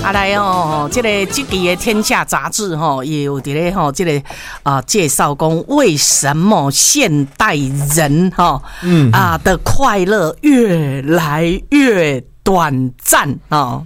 啊来哦，这期的《天下》杂志也有伫咧这个介绍讲为什么现代人的快乐越来越短暂啊。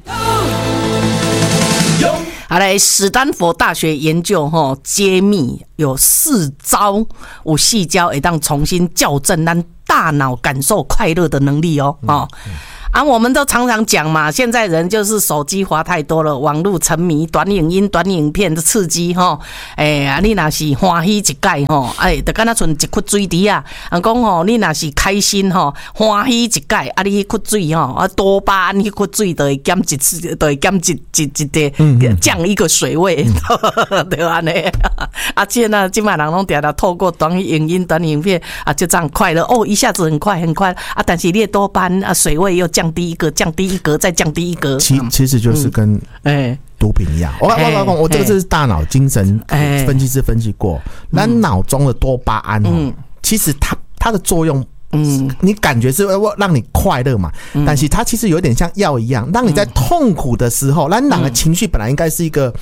好来，史丹佛大学研究揭秘有4招，有4招会当重新校正咱大脑感受快乐的能力哦。我们都常常讲嘛，现在人就是手机滑太多了，网络沉迷，短影音、短影片的刺激你若是欢喜一解就敢若剩一窟水滴啊。讲你若是开心欢喜一解你迄窟水多巴胺迄窟水就会减一次，就会减一降一个水位，对安尼。现在今晚人拢常常透过短影音、短影片就这样快乐一下子很快很快但是你的多巴胺水位又降低一格，再降低一格。 其实就是跟毒品一样。我这个是大脑精神分析师分析过，那脑中的多巴胺其实它的作用。你感觉是让你快乐嘛？但是它其实有点像药一样，让你在痛苦的时候，咱人的情绪本来应该是一个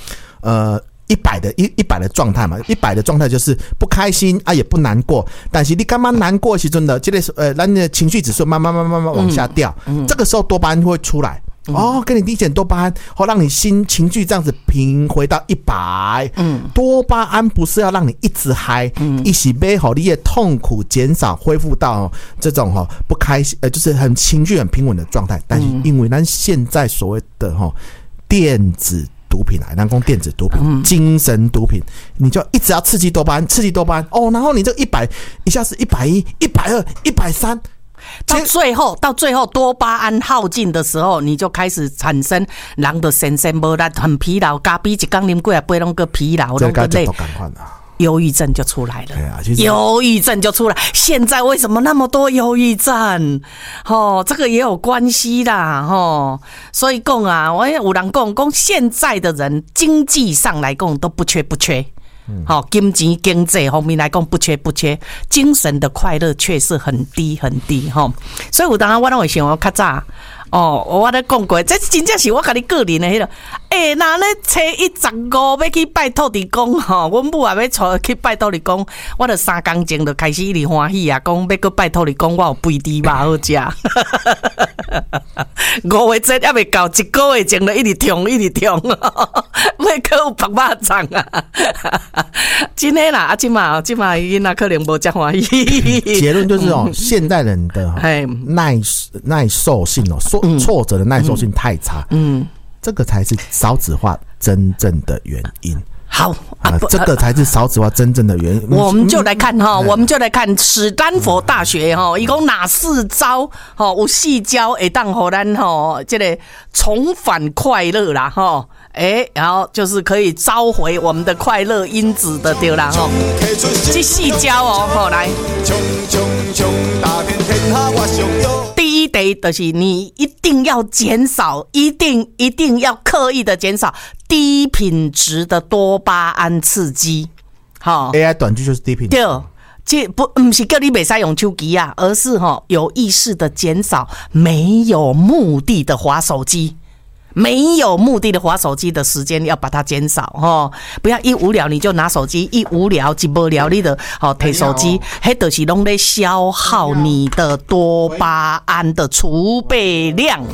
100的状态嘛，100的状态就是不开心也不难过，但是你干嘛难过时阵的这个咱的情绪指数慢慢往下掉，这个时候多巴胺会出来。给你低减多巴胺，让你情绪这样子平回到100。多巴胺不是要让你一直嗨，一起背好你的痛苦减少，恢复到这种不开心，就是很情绪很平稳的状态。但是因为咱现在所谓的电子毒品咱讲电子毒品、精神毒品，你就一直要刺激多巴胺，然后你这100一下是110、120、130。 到最后多巴胺耗尽的时候，你就开始产生人的神神无力，很疲劳，咖啡一天啉几杯拢个疲劳，拢个累，忧郁症就出来了。忧郁症就出来。现在为什么那么多忧郁症？这个也有关系啦。所以讲我有人讲现在的人经济上来讲都不缺。金钱经济方面来讲不缺，精神的快乐却是很低。所以有当时我都会想较早我咧讲过，这真正是我家己个人的迄个。那咧初115要去拜土地公阮母也要去拜土地公，我就3天前就开始一直欢喜讲要去拜土地公，我有肥猪肉好食。5月节还没到，1个月前就一直痛，要可有白肉粽真的啦，今嘛囡仔可能无这欢喜。 结论就是现代人的耐受性挫折的耐受性太差。这个才是少子化真正的原因。 好这个才是少子化真正的原因。 我们就来看史丹佛大学一共哪4招有4招会当让咱这个重返快乐啦然后就是可以召回我们的快乐因子的对啦这4招来。第一题就是你一定要减少，一定要刻意的减少低品质的多巴胺刺激。 AI 短剧就是低品质。 对，这不是叫你不可以用手机而是有意识的减少没有目的的滑手机。没有目的的滑手机的时间要把它减少不要一无聊你就拿手机，一无聊一无聊你就摕手机，那就是拢在消耗你的多巴胺的储备量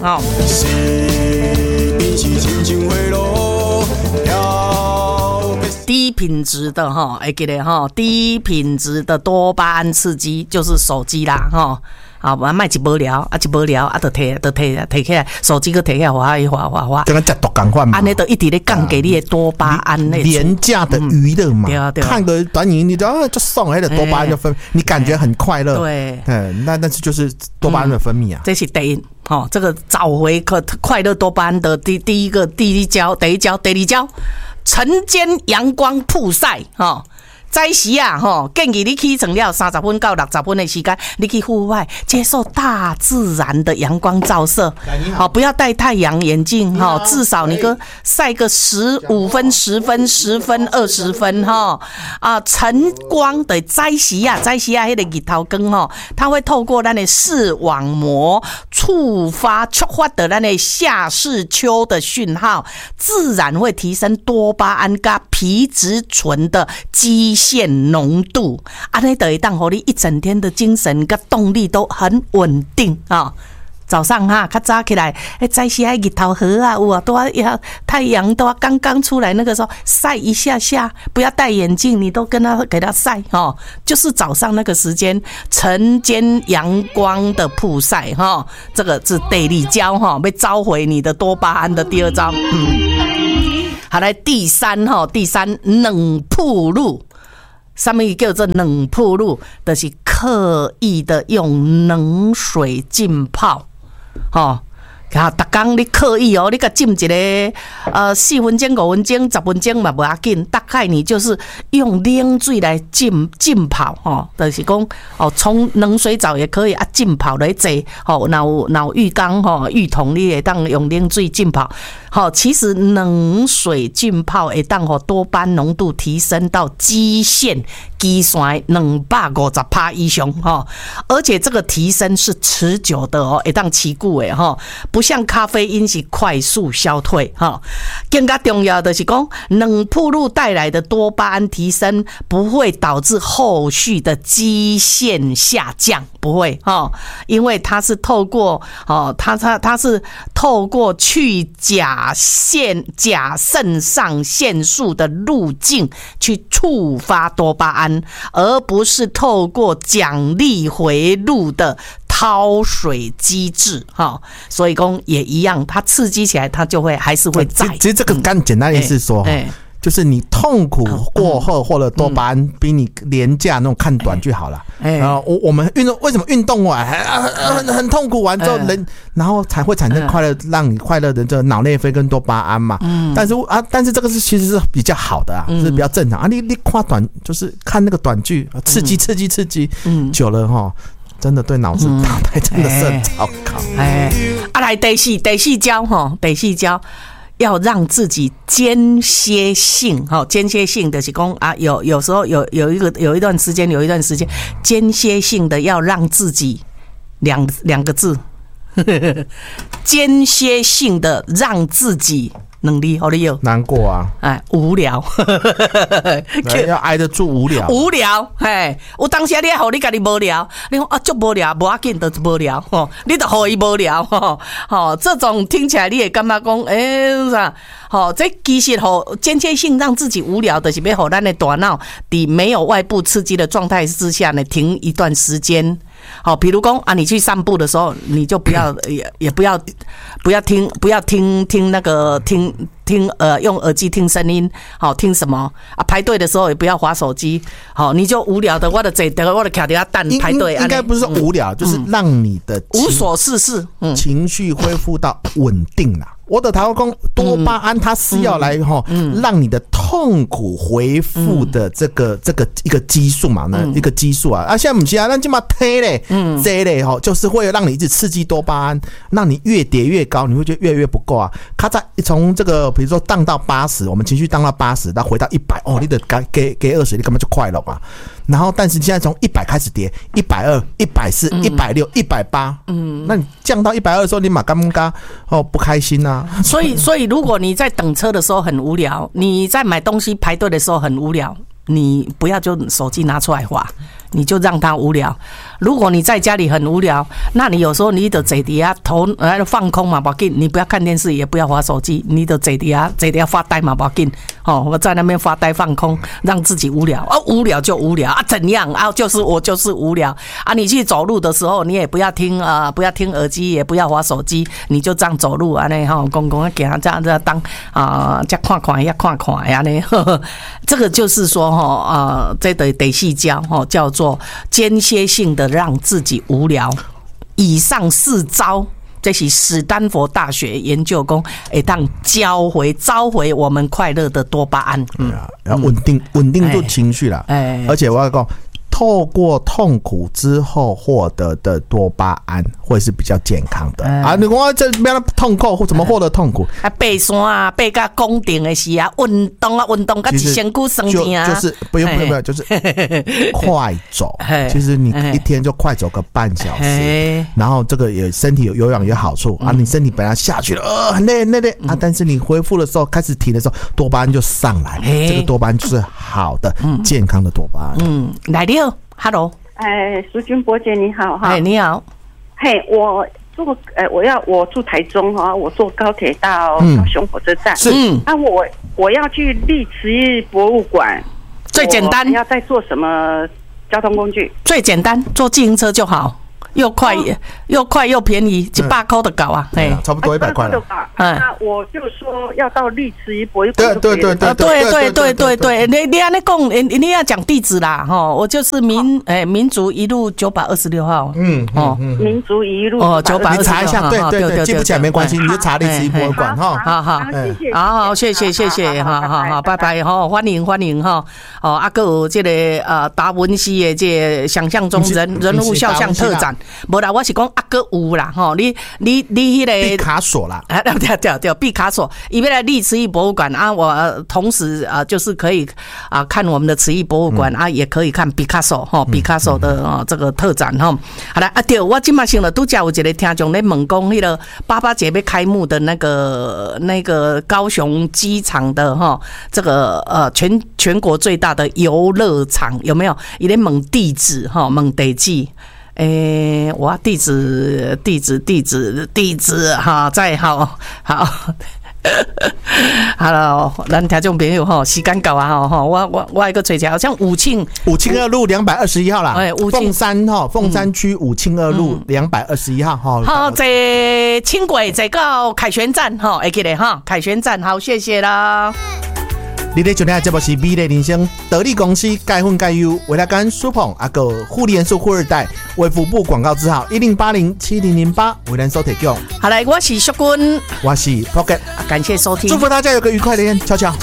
低品质的会记得低品质的多巴胺刺激就是手机啦卖一无聊就摕起来手机，去摕起来滑， 就跟吃毒同款嘛。 安尼就一直咧降给你的多巴胺那廉价的娱乐嘛。看个短影音，你就爽，那个多巴胺就分泌，你感觉很快乐。 对， 那是就是多巴胺的分泌啊。 这是第一这个找回快乐多巴胺的第一招，第二招，晨间阳光曝晒早时啊，建议你起床了30分到60分的时间，你去户外接受大自然的阳光照射。不要戴太阳眼镜至少你晒个15分、10分、10分、20分晨光的早时啊，那个日头光它会透过咱的视网膜触发的咱的下视丘的讯号，自然会提升多巴胺跟皮质醇的基线浓度，安尼就会当让你一整天的精神跟动力都很稳定早上较早起来，早时日头好啊，有啊，太阳都刚刚出来，那个时候晒一下下，不要戴眼镜，你都给它晒就是早上那个时间，晨间阳光的曝晒这个是地理胶要召回你的多巴胺的第2招。好，来第三冷暴露。什么叫做冷暴露？就是刻意的用冷水浸泡。每天你刻意你给浸一个4分钟、5分钟、10分钟嘛不要紧，大概你就是用冷水来浸泡就是讲冲冷水澡也可以啊，浸泡来坐有浴缸浴桶你会当用冷水浸泡。其实冷水浸泡会当多巴胺浓度提升到基线基线250%以上而且这个提升是持久的会当持久的不像咖啡因是快速消退更加重要的是讲冷暴露带来的多巴胺提升不会导致后续的基线下降，不会因为它是透过它是透过去甲肾上腺素的路径去触发多巴胺，而不是透过奖励回路的掏水机制所以说也一样，它刺激起来它就会还是会在。 其实这个更简单的意思是说就是你痛苦过后或者多巴胺比你廉价那种看短剧好了。我们为什么运动完很痛苦完之后然后才会产生快乐，让你快乐的这脑内啡跟多巴胺嘛。但是这个其实是比较好的是比较正常你看就是看那个短剧，刺激久了真的对脑子脑袋真的是很糟糕。 来第四招要让自己间歇性就是说有时候有一段时间间歇性的要让自己两个字间歇性的让自己能力好有难过无聊要挨得住无聊有当时你要让你自己无聊，你说很无聊不要紧就是无聊你就让他无聊这种听起来你也感觉说这其实间歇性让自己无聊的是要让我们的大脑在没有外部刺激的状态之下呢停一段时间。比如说你去散步的时候，你就不要也不要听那个用耳机听声音，听什么排队的时候也不要滑手机，你就无聊的我就坐我就徛在等排队。 应该不是说无聊，就是让你的无所事事情绪恢复到稳定啦。我的台湾讲多巴胺它是要来让你的痛苦恢复的这个一个激素嘛，一个激素现在不是那就嘛推嘞这嘞就是会让你一直刺激多巴胺，让你越叠越高，你会觉得越不够它在从这个比如说荡到80，我们情绪荡到80，然后回到100你得给20，你根本就快了嘛。然后但是现在从100开始跌，120、140、160、180，那你降到120的时候，你嘛感觉不开心所以如果你在等车的时候很无聊，你在买东西排队的时候很无聊，你不要就手机拿出来滑，你就让它无聊。如果你在家里很无聊，那你有时候你就坐底下头放空嘛，不要紧，你不要看电视，也不要滑手机，你就坐底下发呆嘛，不要紧。我在那边发呆放空，让自己无聊无聊就无聊怎样就是我就是无聊你去走路的时候，你也不要听耳机，也不要滑手机，你就这样走路公公给他这样当这看呀呢。这个就是说这个第4招叫做间歇性的让自己无聊。以上4招这是史丹佛大学研究讲会当召回我们快乐的多巴胺。 然后稳定住情绪啦。而且我要讲，透过痛苦之后获得的多巴胺会是比较健康的啊！你讲这边痛苦或怎么获得痛苦？ 爬山啊，爬到宫顶的时啊，运动，甲一身躯酸痛啊， 就是不用，就是快走。其实你一天就快走个半小时，然后这个也身体有氧有好处啊！你身体本来下去了，很累啊，但是你恢复的时候开始停的时候，多巴胺就上来了。这个多巴胺就是好的、健康的多巴胺。 来了。Hello， 淑君伯姐你好哈， 你好， 我住台中哈，我坐高铁到高雄火车站， 是， 我要去历慈博物馆， 最简单， 要再坐什么交通工具？ 最简单，坐自行车就好。又快又便宜，100块就搞啊！ 差不多100块了。 那我就说要到历慈博物馆。 对，你安尼讲，你要讲地址啦，哈，我就是民族一路926号。 民族一路 926， 你查一下，对，记不起来没关系，你就查历慈博物馆哈。 好，谢谢，好，拜拜哈，欢迎哈，啊，还有这个达文西的这想象中人物肖像特展。无啦，我是讲还有啦吼，你迄个毕卡索啦， 对，毕卡索，伊要来历慈博物馆啊，我同时就是可以看我们的慈博物馆啊，也可以看毕卡索毕卡索的这个特展哈。好了对，我今嘛想了，拄则有一个听众咧问讲，迄个88节要开幕的那个高雄机场的这个全国最大的游乐场有没有？伊咧问地址问地址。我地址哈，再好，Hello， 咱听众朋友哈，时间到啊哈，我一个吹起来，好像武庆 2路221号啦，凤山区武庆2路221号哈。 好，这轻轨再到凯旋站哈，会记得哈，凯旋站好，谢谢啦。 你咧收听的节目是美丽人生得力公司钙粉钙优维拉甘舒捧阿个护理元素富二代卫福部广告字号10807008为咱所提供。 好来，我是淑君， 我是 Pocket， 感谢收听， 祝福大家有个愉快的天，悄悄。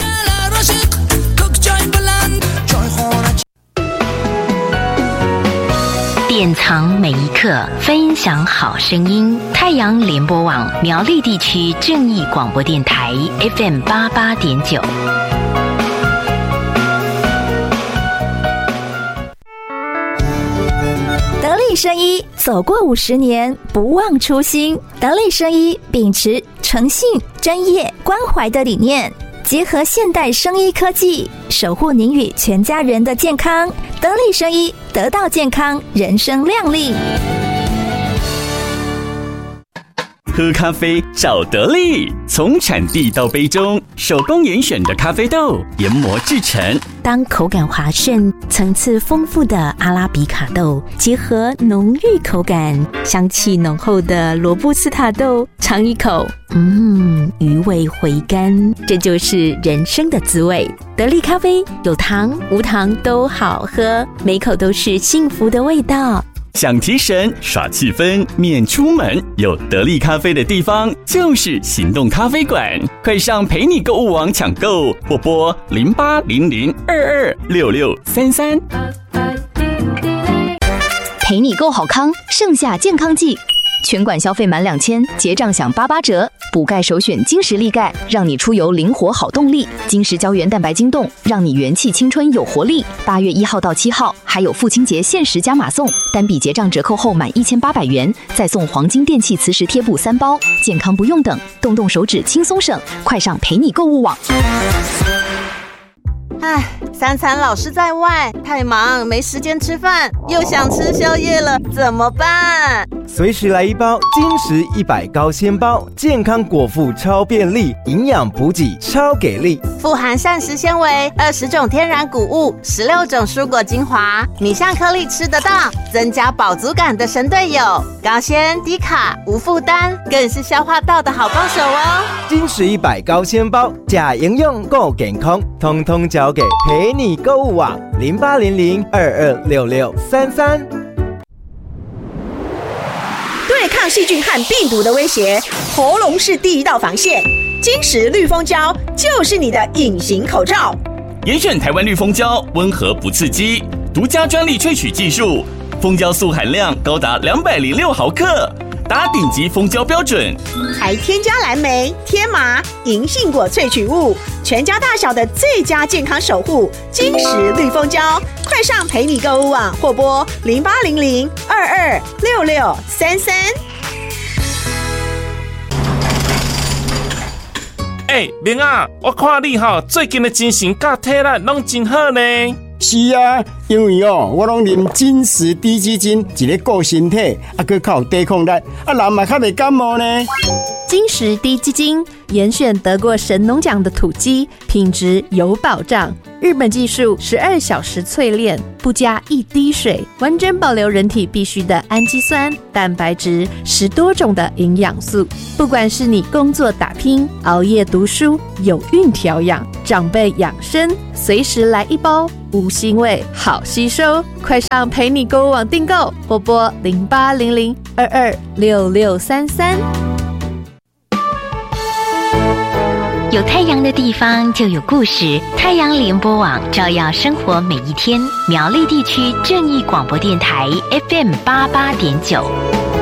典藏每一刻，分享好声音。太阳联播网苗栗地区正义广播电台 FM 88.9。 得力生医走过50年，不忘初心。得力生医秉持诚信、专业、关怀的理念，结合现代生医科技，守护您与全家人的健康。得力生医，得到健康，人生亮丽。 喝咖啡找得力，从产地到杯中，手工严选的咖啡豆研磨制成。 当口感滑顺、层次丰富的阿拉比卡豆结合浓郁口感、香气浓厚的罗布斯塔豆，尝一口，余味回甘，这就是人生的滋味。得力咖啡有糖无糖都好喝，每口都是幸福的味道。 想提神耍气氛免出门，有得力咖啡的地方就是行动咖啡馆，快上陪你购物网抢购，或拨0800226633。 陪你购好康，盛夏健康季，全馆消费满2000，结账享88折。补钙首选金石力钙，让你出游灵活好动力。金石胶原蛋白晶冻，让你元气青春有活力。8月1号到7号，还有父亲节限时加码送，单笔结账折扣后满1800元，再送黄金电器磁石贴布3包。健康不用等，动动手指轻松省，快上陪你购物网。 3餐老是在外，太忙没时间吃饭，又想吃宵夜了，怎么办？ 随时来一包金石100高纤包，健康果腹超便利，营养补给超给力， 富含膳食纤维、20种天然谷物、16种蔬果精华，米像颗粒吃得到，增加饱足感的神队友，高纤低卡无负担，更是消化道的好帮手哦。 金石100高纤包，假营养够健康，通通交给陪你购物网0800226633。 对抗细菌和病毒的威胁，喉咙是第一道防线。金石绿蜂胶就是你的隐形口罩。 严选台湾绿蜂胶，温和不刺激，独家专利萃取技术，蜂胶素含量高达206毫克，达顶级蜂胶标准， 还添加蓝莓、天麻、银杏果萃取物，全家大小的最佳健康守护。金石绿蜂胶，快上陪你购物网或拨0800226633。 明啊，我看你最近的精神甲体力拢真好呢。 是啊，因为我拢啉金石低基金，一个顾身体，还靠抵抗力，人嘛较袂感冒呢。 金石低基金严选得过神农奖的土鸡，品质有保障。日本技术12小时淬炼，不加一滴水，完整保留人体必需的氨基酸、蛋白质，10多种的营养素。不管是你工作打拼、熬夜读书、有孕调养、长辈养生，随时来一包，无腥味，好吸收。快上陪你购物网订购，或拨0800226633。 有太阳的地方就有故事，太阳联播网照耀生活每一天。苗栗地区正义广播电台 FM88.9。